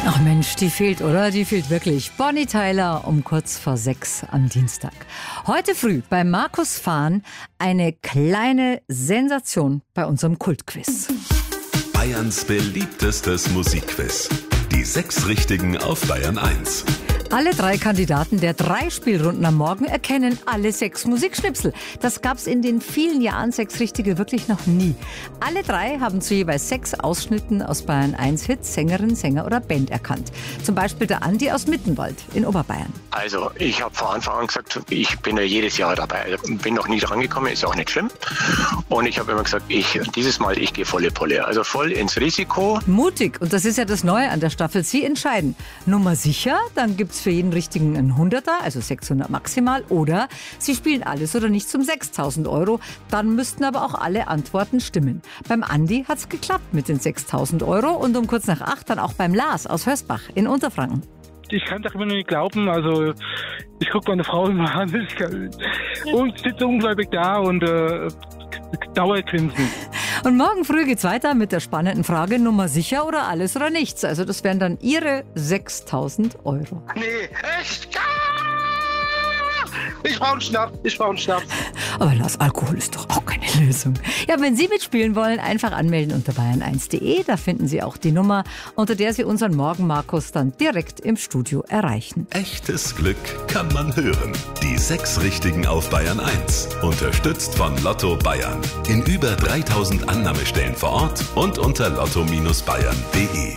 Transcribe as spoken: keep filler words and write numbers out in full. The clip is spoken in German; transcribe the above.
Ach Mensch, die fehlt, oder? Die fehlt wirklich. Bonnie Tyler um kurz vor sechs am Dienstag. Heute früh bei Markus Fahn eine kleine Sensation bei unserem Kultquiz. Bayerns beliebtestes Musikquiz. Die sechs Richtigen auf Bayern eins. Alle drei Kandidaten der drei Spielrunden am Morgen erkennen alle sechs Musikschnipsel. Das gab's in den vielen Jahren sechs Richtige wirklich noch nie. Alle drei haben zu jeweils sechs Ausschnitten aus Bayern eins Hits Sängerin, Sänger oder Band erkannt. Zum Beispiel der Andi aus Mittenwald in Oberbayern. Also ich habe von Anfang an gesagt, ich bin ja jedes Jahr dabei. Also bin noch nie dran gekommen, ist auch nicht schlimm. Und ich habe immer gesagt, ich dieses Mal, ich gehe volle Pulle. Also voll ins Risiko. Mutig, und das ist ja das Neue an der Staffel. Sie entscheiden. Nummer sicher, dann gibt's für jeden Richtigen einen Hunderter, also sechshundert maximal. Oder Sie spielen alles oder nichts um sechstausend Euro. Dann müssten aber auch alle Antworten stimmen. Beim Andi hat's geklappt mit den sechstausend Euro und um kurz nach acht dann auch beim Lars aus Hörsbach in Unterfranken. Ich kann das immer noch nicht glauben, also ich gucke meine Frau immer an und sitze ungläubig da und äh, Dauergrinsen. Und morgen früh geht's weiter mit der spannenden Frage, Nummer sicher oder alles oder nichts. Also das wären dann Ihre sechstausend Euro. Nee, echt? Ich brauche einen Schnaps, ich brauche einen Schnaps. Aber Lars, Alkohol ist doch auch keine Lösung. Ja, wenn Sie mitspielen wollen, einfach anmelden unter bayern eins punkt de. Da finden Sie auch die Nummer, unter der Sie unseren Morgen Markus dann direkt im Studio erreichen. Echtes Glück kann man hören. Die sechs Richtigen auf Bayern eins. Unterstützt von Lotto Bayern. In über dreitausend Annahmestellen vor Ort und unter lotto Bindestrich bayern punkt de.